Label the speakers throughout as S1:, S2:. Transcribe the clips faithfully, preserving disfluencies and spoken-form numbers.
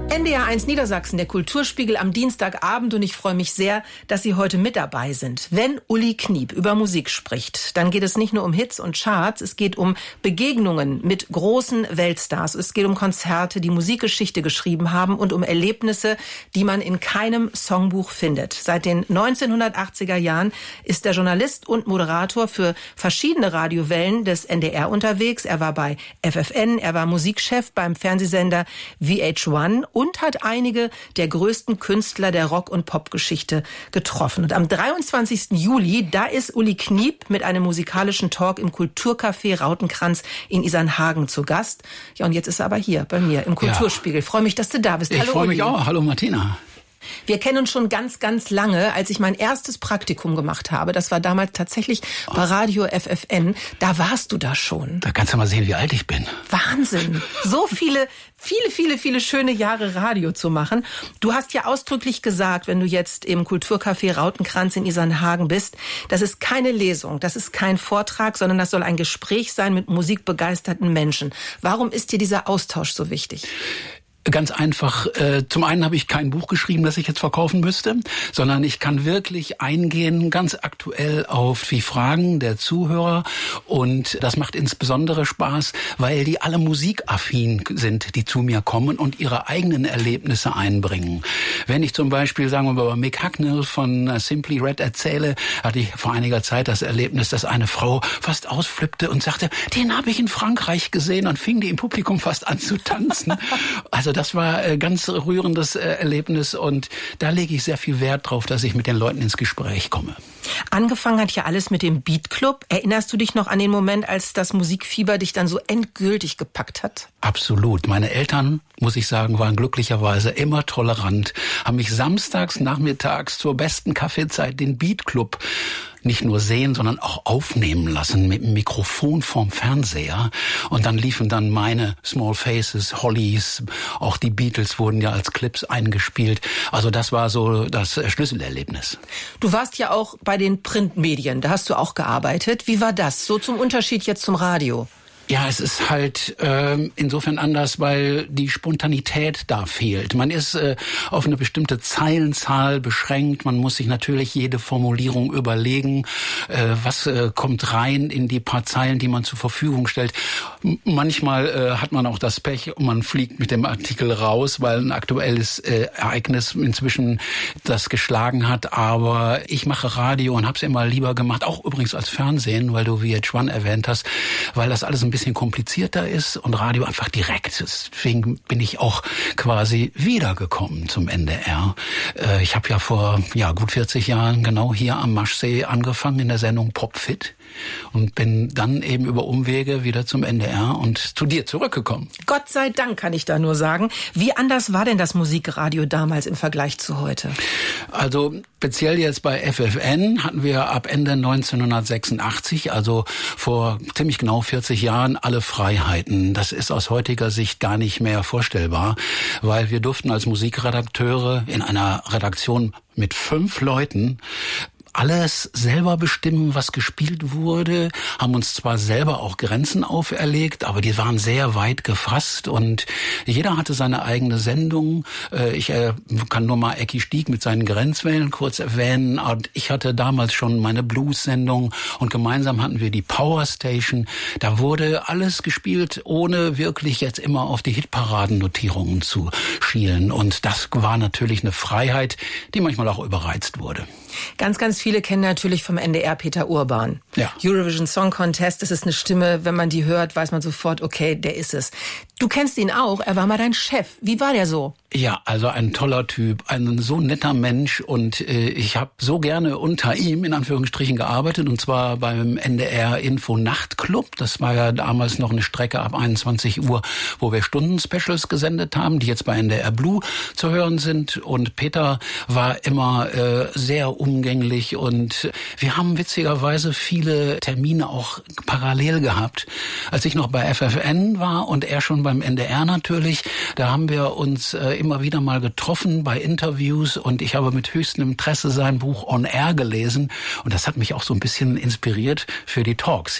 S1: N D R eins Niedersachsen, der Kulturspiegel am Dienstagabend, und ich freue mich sehr, dass Sie heute mit dabei sind. Wenn Uli Kniep über Musik spricht, dann geht es nicht nur um Hits und Charts, es geht um Begegnungen mit großen Weltstars, es geht um Konzerte, die Musikgeschichte geschrieben haben, und um Erlebnisse, die man in keinem Songbuch findet. Seit den neunzehnhundertachtziger Jahren ist der Journalist und Moderator für verschiedene Radiowellen des N D R unterwegs. Er war bei F F N, er war Musikchef beim Fernsehsender V H eins und hat einige der größten Künstler der Rock- und Popgeschichte getroffen. Und am dreiundzwanzigsten Juli, da ist Uli Kniep mit einem musikalischen Talk im Kulturcafé Rautenkranz in Isernhagen zu Gast. Ja, und jetzt ist er aber hier bei mir im Kulturspiegel. Ich freue mich, dass du da bist.
S2: Ich freue mich auch. Hallo Martina.
S1: Wir kennen uns schon ganz, ganz lange. Als ich mein erstes Praktikum gemacht habe, das war damals tatsächlich bei Radio F F N, da warst du da schon.
S2: Da kannst du mal sehen, wie alt ich bin.
S1: Wahnsinn. So viele, viele, viele, viele schöne Jahre Radio zu machen. Du hast ja ausdrücklich gesagt, wenn du jetzt im Kulturcafé Rautenkranz in Isernhagen bist, das ist keine Lesung, das ist kein Vortrag, sondern das soll ein Gespräch sein mit musikbegeisterten Menschen. Warum ist dir dieser Austausch so wichtig?
S2: Ganz einfach, äh, zum einen habe ich kein Buch geschrieben, das ich jetzt verkaufen müsste, sondern ich kann wirklich eingehen, ganz aktuell auf die Fragen der Zuhörer, und das macht insbesondere Spaß, weil die alle musikaffin sind, die zu mir kommen und ihre eigenen Erlebnisse einbringen. Wenn ich zum Beispiel, sagen wir mal, über Mick Hucknall von Simply Red erzähle, hatte ich vor einiger Zeit das Erlebnis, dass eine Frau fast ausflippte und sagte, den habe ich in Frankreich gesehen, und fing die im Publikum fast an zu tanzen. Also das war ein ganz rührendes Erlebnis, und da lege ich sehr viel Wert drauf, dass ich mit den Leuten ins Gespräch komme.
S1: Angefangen hat ja alles mit dem Beat Club. Erinnerst du dich noch an den Moment, als das Musikfieber dich dann so endgültig gepackt hat?
S2: Absolut. Meine Eltern, muss ich sagen, waren glücklicherweise immer tolerant, haben mich samstags nachmittags zur besten Kaffeezeit den Beat Club nicht nur sehen, sondern auch aufnehmen lassen mit dem Mikrofon vorm Fernseher. Und dann liefen dann meine Small Faces, Hollies, auch die Beatles wurden ja als Clips eingespielt. Also das war so das Schlüsselerlebnis.
S1: Du warst ja auch bei den Printmedien, da hast du auch gearbeitet. Wie war das? So zum Unterschied jetzt zum Radio.
S2: Ja, es ist halt äh, insofern anders, weil die Spontanität da fehlt. Man ist äh, auf eine bestimmte Zeilenzahl beschränkt. Man muss sich natürlich jede Formulierung überlegen, äh, was äh, kommt rein in die paar Zeilen, die man zur Verfügung stellt. M- manchmal äh, hat man auch das Pech und man fliegt mit dem Artikel raus, weil ein aktuelles äh, Ereignis inzwischen das geschlagen hat. Aber ich mache Radio und habe es immer lieber gemacht, auch übrigens als Fernsehen, weil du V H eins erwähnt hast, weil das alles ein bisschen bisschen komplizierter ist und Radio einfach direkt ist. Deswegen bin ich auch quasi wiedergekommen zum N D R. Äh, ich habe ja vor ja gut vierzig Jahren genau hier am Maschsee angefangen in der Sendung Popfit und bin dann eben über Umwege wieder zum N D R und zu dir zurückgekommen.
S1: Gott sei Dank, kann ich da nur sagen. Wie anders war denn das Musikradio damals im Vergleich zu heute?
S2: Also speziell jetzt bei F F N hatten wir ab Ende neunzehnhundertsechsundachtzig, also vor ziemlich genau vierzig Jahren, alle Freiheiten. Das ist aus heutiger Sicht gar nicht mehr vorstellbar, weil wir durften als Musikredakteure in einer Redaktion mit fünf Leuten alles selber bestimmen, was gespielt wurde, haben uns zwar selber auch Grenzen auferlegt, aber die waren sehr weit gefasst und jeder hatte seine eigene Sendung. Ich kann nur mal Ecki Stieg mit seinen Grenzwellen kurz erwähnen. Und ich hatte damals schon meine Blues-Sendung und gemeinsam hatten wir die Power Station. Da wurde alles gespielt, ohne wirklich jetzt immer auf die Hitparadennotierungen zu schielen. Und das war natürlich eine Freiheit, die manchmal auch überreizt wurde.
S1: Ganz, ganz viele kennen natürlich vom N D R Peter Urban.
S2: Ja.
S1: Eurovision Song Contest, das ist eine Stimme, wenn man die hört, weiß man sofort, okay, der ist es. Du kennst ihn auch, er war mal dein Chef. Wie war der so?
S2: Ja, also ein toller Typ, ein so netter Mensch und äh, ich habe so gerne unter ihm in Anführungsstrichen gearbeitet und zwar beim N D R Info Nachtclub. Das war ja damals noch eine Strecke ab einundzwanzig Uhr, wo wir Stunden-Specials gesendet haben, die jetzt bei N D R Blue zu hören sind. Und Peter war immer äh, sehr umgänglich und wir haben witzigerweise viele Termine auch parallel gehabt. Als ich noch bei F F N war und er schon beim N D R natürlich, da haben wir uns äh, immer wieder mal getroffen bei Interviews und ich habe mit höchstem Interesse sein Buch On Air gelesen und das hat mich auch so ein bisschen inspiriert für die Talks jetzt.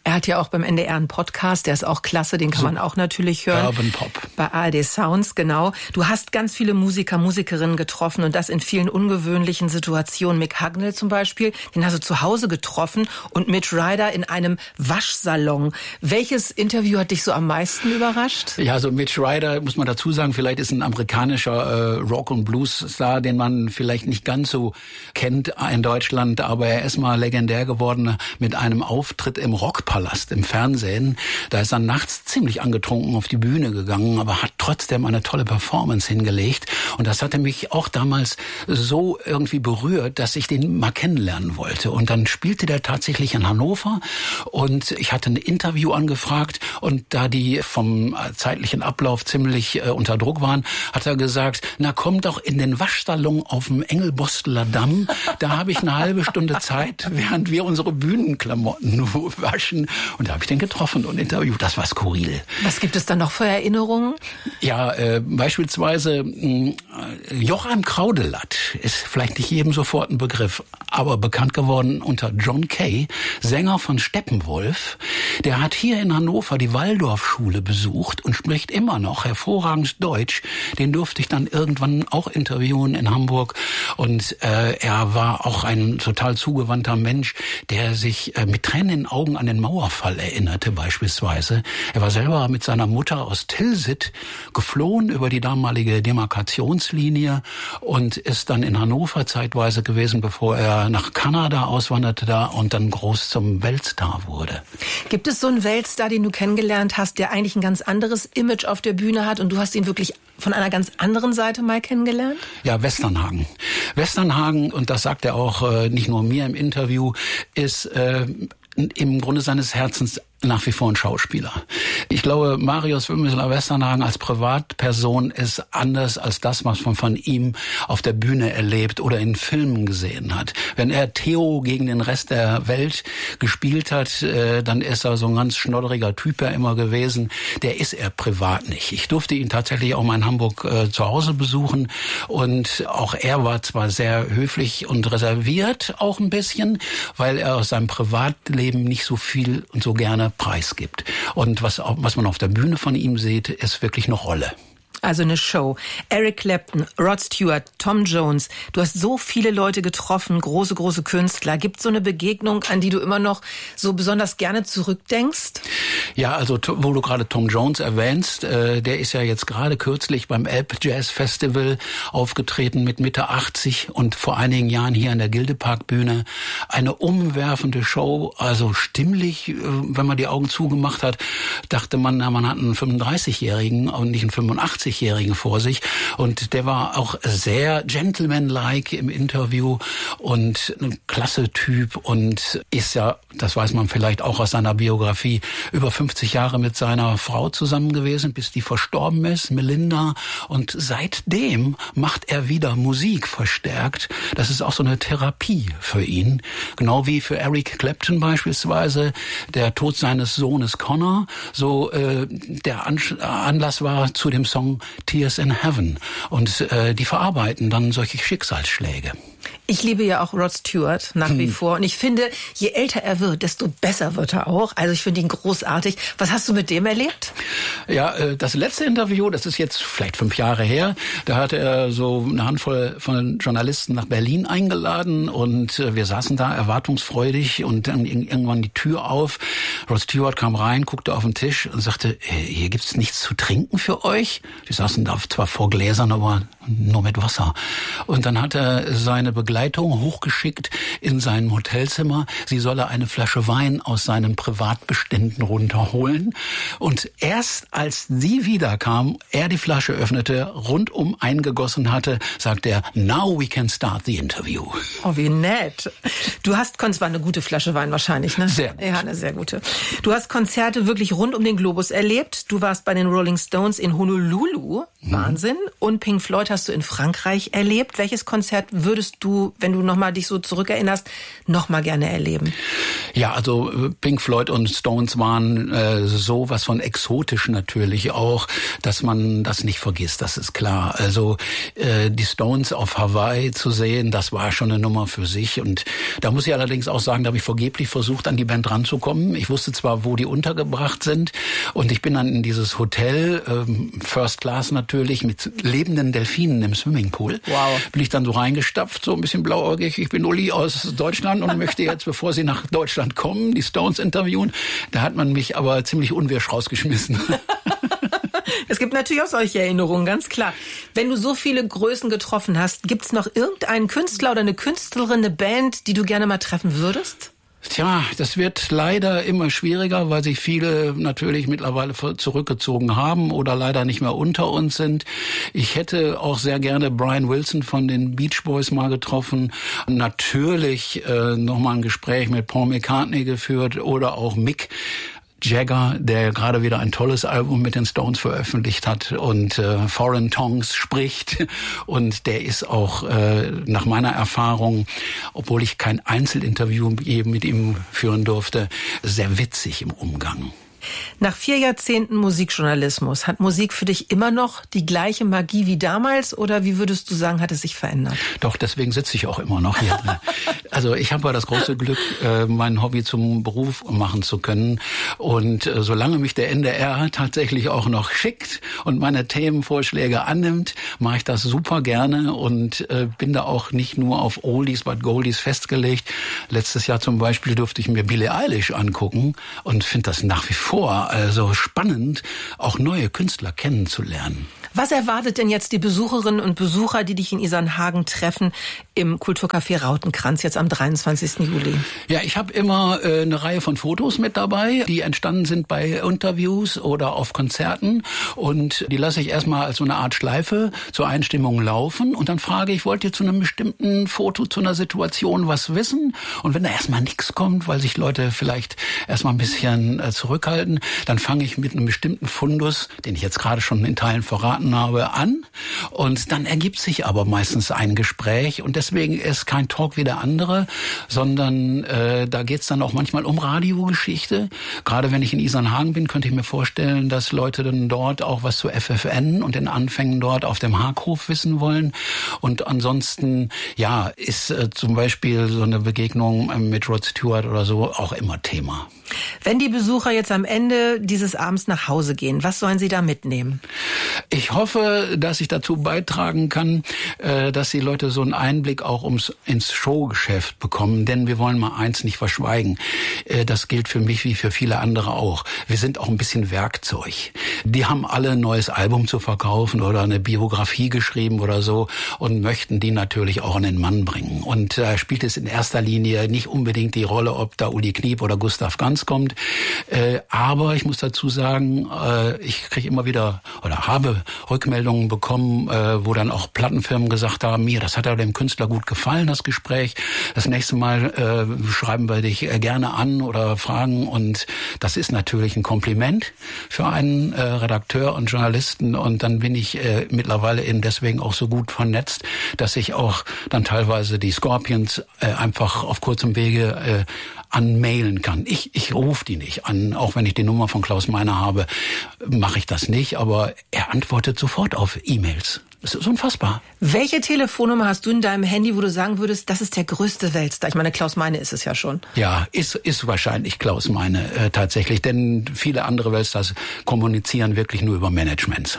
S1: Er hat ja auch beim N D R einen Podcast, der ist auch klasse, den kann so, man auch natürlich hören.
S2: Urban Pop.
S1: Bei A R D Sounds, genau. Du hast ganz viele Musiker, Musikerinnen getroffen und das in vielen ungewöhnlichen Situationen. Mick Hucknall zum Beispiel, den hast du zu Hause getroffen und Mitch Ryder in einem Waschsalon. Welches Interview hat dich so am meisten überrascht?
S2: Ja, also Mitch Ryder, muss man dazu sagen, vielleicht ist ein amerikanischer äh, Rock- und Blues-Star, den man vielleicht nicht ganz so kennt in Deutschland, aber er ist mal legendär geworden mit einem Auftritt im Rockpalast im Fernsehen. Da ist er nachts ziemlich angetrunken auf die Bühne gegangen, aber hat trotzdem eine tolle Performance hingelegt. Und das hatte mich auch damals so irgendwie berührt, dass ich den mal kennenlernen wollte. Und dann spielte der tatsächlich in Hannover und ich hatte ein Interview angefragt und da die vom zeitlichen Ablauf ziemlich äh, unter Druck waren, hat er gesagt, na komm doch in den Waschsalon auf dem Engelbosteler Damm, da habe ich eine halbe Stunde Zeit, während wir unsere Bühnenklamotten waschen. Und da habe ich den getroffen und interviewt. Das war skurril.
S1: Was gibt es da noch für Erinnerungen?
S2: Ja, äh, beispielsweise äh, Joachim Kraudelatt ist vielleicht nicht jedem sofort ein Begriff, aber bekannt geworden unter John Kay, Sänger von Steppenwolf. Der hat hier in Hannover die Waldorfschule besucht und spricht immer noch hervorragend Deutsch. Den durfte ich dann irgendwann auch interviewen in Hamburg. Und äh, er war auch ein total zugewandter Mensch, der sich äh, mit Tränen in den Augen an den Mauerfall erinnerte beispielsweise. Er war selber mit seiner Mutter aus Tilsit geflohen über die damalige Demarkationslinie und ist dann in Hannover zeitweise gewesen, bevor er nach Kanada auswanderte da und dann groß zum Weltstar wurde.
S1: Gibt es so einen Weltstar, den du kennengelernt hast, der eigentlich ein ganz anderes Image auf der Bühne hat und du hast ihn wirklich von einer ganz anderen Seite mal kennengelernt?
S2: Ja, Westernhagen. Westernhagen, und das sagt er auch äh, nicht nur mir im Interview, ist äh, im Grunde seines Herzens nach wie vor ein Schauspieler. Ich glaube, Marius Müller-Westernhagen als Privatperson ist anders als das, was man von ihm auf der Bühne erlebt oder in Filmen gesehen hat. Wenn er Theo gegen den Rest der Welt gespielt hat, äh, dann ist er so ein ganz schnodderiger Typ ja immer gewesen. Der ist er privat nicht. Ich durfte ihn tatsächlich auch mal in Hamburg äh, zu Hause besuchen und auch er war zwar sehr höflich und reserviert, auch ein bisschen, weil er aus seinem Privatleben nicht so viel und so gerne preisgibt. Und was, was man auf der Bühne von ihm sieht, ist wirklich eine Rolle.
S1: Also eine Show. Eric Clapton, Rod Stewart, Tom Jones. Du hast so viele Leute getroffen, große, große Künstler. Gibt es so eine Begegnung, an die du immer noch so besonders gerne zurückdenkst?
S2: Ja, also wo du gerade Tom Jones erwähnst, äh, der ist ja jetzt gerade kürzlich beim Elb Jazz Festival aufgetreten mit Mitte achtzig und vor einigen Jahren hier an der Gildepark-Bühne. Eine umwerfende Show, also stimmlich, äh, wenn man die Augen zugemacht hat, dachte man, na, man hat einen fünfunddreißigjährigen und nicht einen fünfundachtzig Jährigen vor sich und der war auch sehr gentlemanlike im Interview und ein klasse Typ und ist ja, das weiß man vielleicht auch aus seiner Biografie, über fünfzig Jahre mit seiner Frau zusammen gewesen, bis die verstorben ist, Melinda, und seitdem macht er wieder Musik verstärkt. Das ist auch so eine Therapie für ihn, genau wie für Eric Clapton beispielsweise der Tod seines Sohnes Connor, so äh, der An- Anlass war zu dem Song Tears in Heaven und äh, die verarbeiten dann solche Schicksalsschläge.
S1: Ich liebe ja auch Rod Stewart nach hm. wie vor und ich finde, je älter er wird, desto besser wird er auch. Also ich finde ihn großartig. Was hast du mit dem erlebt?
S2: Ja, das letzte Interview, das ist jetzt vielleicht fünf Jahre her, da hat er so eine Handvoll von Journalisten nach Berlin eingeladen und wir saßen da erwartungsfreudig und dann irgendwann die Tür auf. Rod Stewart kam rein, guckte auf den Tisch und sagte, hier gibt's nichts zu trinken für euch. Wir saßen da zwar vor Gläsern, aber nur mit Wasser. Und dann hat er seine Begleitung hochgeschickt in sein Hotelzimmer. Sie solle eine Flasche Wein aus seinen Privatbeständen runterholen. Und erst als sie wiederkam, er die Flasche öffnete, rundum eingegossen hatte, sagte er, now we can start the interview.
S1: Oh, wie nett. Du hast, es war eine gute Flasche Wein wahrscheinlich, ne?
S2: Sehr gut.
S1: Ja, eine sehr gute. Du hast Konzerte wirklich rund um den Globus erlebt. Du warst bei den Rolling Stones in Honolulu. Mhm. Wahnsinn. Und Pink Floyd hast du in Frankreich erlebt. Welches Konzert würdest du du, wenn du nochmal dich so zurückerinnerst, nochmal gerne erleben?
S2: Ja, also Pink Floyd und Stones waren äh, sowas von exotisch natürlich auch, dass man das nicht vergisst, das ist klar. Also äh, die Stones auf Hawaii zu sehen, das war schon eine Nummer für sich. Und da muss ich allerdings auch sagen, da habe ich vergeblich versucht, an die Band ranzukommen. Ich wusste zwar, wo die untergebracht sind, und ich bin dann in dieses Hotel, ähm, First Class natürlich, mit lebenden Delfinen im Swimmingpool.
S1: Wow.
S2: Bin ich dann so reingestapft, so ein bisschen blauäugig. Ich bin Uli aus Deutschland und möchte jetzt, bevor Sie nach Deutschland kommen, die Stones interviewen. Da hat man mich aber ziemlich unwirsch rausgeschmissen.
S1: Es gibt natürlich auch solche Erinnerungen, ganz klar. Wenn du so viele Größen getroffen hast, gibt's noch irgendeinen Künstler oder eine Künstlerin, eine Band, die du gerne mal treffen würdest?
S2: Tja, das wird leider immer schwieriger, weil sich viele natürlich mittlerweile zurückgezogen haben oder leider nicht mehr unter uns sind. Ich hätte auch sehr gerne Brian Wilson von den Beach Boys mal getroffen. Natürlich äh, nochmal ein Gespräch mit Paul McCartney geführt oder auch Mick Jagger, der gerade wieder ein tolles Album mit den Stones veröffentlicht hat und äh, Foreign Tongues spricht. Und der ist auch äh, nach meiner Erfahrung, obwohl ich kein Einzelinterview je mit ihm führen durfte, sehr witzig im Umgang.
S1: Nach vier Jahrzehnten Musikjournalismus, hat Musik für dich immer noch die gleiche Magie wie damals oder wie würdest du sagen, hat es sich verändert?
S2: Doch, deswegen sitze ich auch immer noch hier drin. Also ich habe das große Glück, mein Hobby zum Beruf machen zu können. Und solange mich der N D R tatsächlich auch noch schickt und meine Themenvorschläge annimmt, mache ich das super gerne und bin da auch nicht nur auf Oldies but Goldies festgelegt. Letztes Jahr zum Beispiel durfte ich mir Billie Eilish angucken und finde das nach wie vor also spannend, auch neue Künstler kennenzulernen.
S1: Was erwartet denn jetzt die Besucherinnen und Besucher, die dich in Isernhagen treffen, im Kulturcafé Rautenkranz jetzt am dreiundzwanzigsten Juli?
S2: Ja, ich habe immer äh, eine Reihe von Fotos mit dabei, die entstanden sind bei Interviews oder auf Konzerten. Und die lasse ich erstmal als so eine Art Schleife zur Einstimmung laufen. Und dann frage ich, wollt ihr zu einem bestimmten Foto, zu einer Situation was wissen? Und wenn da erstmal nichts kommt, weil sich Leute vielleicht erstmal ein bisschen äh, zurückhalten, dann fange ich mit einem bestimmten Fundus, den ich jetzt gerade schon in Teilen verraten habe, an, und dann ergibt sich aber meistens ein Gespräch, und deswegen ist kein Talk wie der andere, sondern äh, da geht's dann auch manchmal um Radiogeschichte. Gerade wenn ich in Isernhagen bin, könnte ich mir vorstellen, dass Leute dann dort auch was zu F F N und den Anfängen dort auf dem Haaghof wissen wollen. Und ansonsten, ja, ist äh, zum Beispiel so eine Begegnung äh, mit Rod Stewart oder so auch immer Thema.
S1: Wenn die Besucher jetzt am Ende dieses Abends nach Hause gehen, was sollen sie da mitnehmen?
S2: Ich hoffe, dass ich dazu beitragen kann, dass die Leute so einen Einblick auch ums, ins Showgeschäft bekommen. Denn wir wollen mal eins nicht verschweigen. Das gilt für mich wie für viele andere auch. Wir sind auch ein bisschen Werkzeug. Die haben alle ein neues Album zu verkaufen oder eine Biografie geschrieben oder so und möchten die natürlich auch an den Mann bringen. Und da spielt es in erster Linie nicht unbedingt die Rolle, ob da Uli Kniep oder Gustav Ganz kommt. Äh, aber ich muss dazu sagen, äh, ich kriege immer wieder oder habe Rückmeldungen bekommen, äh, wo dann auch Plattenfirmen gesagt haben, mir, das hat ja dem Künstler gut gefallen, das Gespräch. Das nächste Mal äh, schreiben wir dich äh, gerne an oder fragen. Und das ist natürlich ein Kompliment für einen äh, Redakteur und Journalisten. Und dann bin ich äh, mittlerweile eben deswegen auch so gut vernetzt, dass ich auch dann teilweise die Scorpions äh, einfach auf kurzem Wege äh, anmailen kann. Ich, ich rufe die nicht an, auch wenn ich die Nummer von Klaus Meiner habe, mache ich das nicht, aber er antwortet sofort auf E-Mails. Das ist unfassbar.
S1: Welche Telefonnummer hast du in deinem Handy, wo du sagen würdest, das ist der größte Weltstar? Ich meine, Klaus Meine ist es ja schon.
S2: Ja, ist, ist wahrscheinlich Klaus Meine äh, tatsächlich, denn viele andere Weltstars kommunizieren wirklich nur über Managements.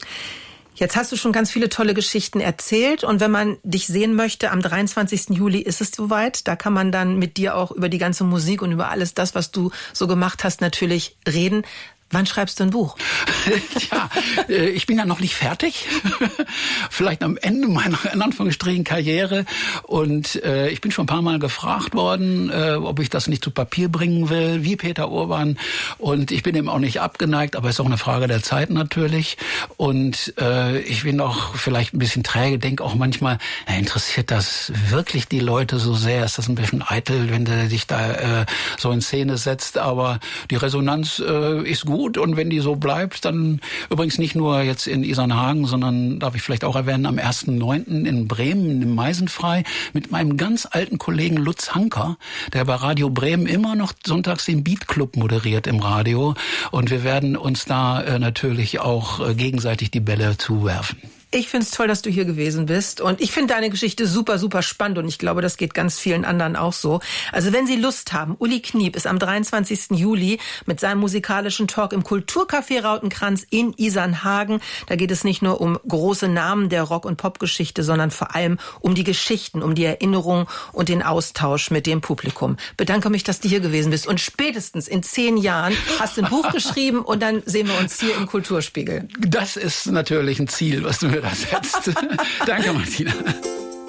S1: Jetzt hast du schon ganz viele tolle Geschichten erzählt, und wenn man dich sehen möchte, am dreiundzwanzigsten Juli ist es soweit. Da kann man dann mit dir auch über die ganze Musik und über alles das, was du so gemacht hast, natürlich reden. Wann schreibst du ein Buch?
S2: Tja, ich bin ja noch nicht fertig. Vielleicht am Ende meiner, in Anführungsstrichen, Karriere. Und äh, ich bin schon ein paar Mal gefragt worden, äh, ob ich das nicht zu Papier bringen will, wie Peter Urban. Und ich bin dem auch nicht abgeneigt, aber es ist auch eine Frage der Zeit natürlich. Und äh, ich bin auch vielleicht ein bisschen träge, denke auch manchmal, na, interessiert das wirklich die Leute so sehr? Ist das ein bisschen eitel, wenn der sich da äh, so in Szene setzt? Aber die Resonanz äh, ist gut. gut und wenn die so bleibt, dann übrigens nicht nur jetzt in Isernhagen, sondern darf ich vielleicht auch erwähnen, am ersten neunten in Bremen, im Meisenfrei, mit meinem ganz alten Kollegen Lutz Hanker, der bei Radio Bremen immer noch sonntags den Beat Club moderiert im Radio. Und wir werden uns da äh, natürlich auch äh, gegenseitig die Bälle zuwerfen.
S1: Ich finde es toll, dass du hier gewesen bist und ich finde deine Geschichte super, super spannend und ich glaube, das geht ganz vielen anderen auch so. Also wenn Sie Lust haben, Uli Kniep ist am dreiundzwanzigsten Juli mit seinem musikalischen Talk im Kulturcafé Rautenkranz in Isernhagen. Da geht es nicht nur um große Namen der Rock- und Popgeschichte, sondern vor allem um die Geschichten, um die Erinnerung und den Austausch mit dem Publikum. Bedanke mich, dass du hier gewesen bist und spätestens in zehn Jahren hast du ein Buch geschrieben und dann sehen wir uns hier im Kulturspiegel.
S2: Das ist natürlich ein Ziel, was du mir da setzt. Danke, Martina.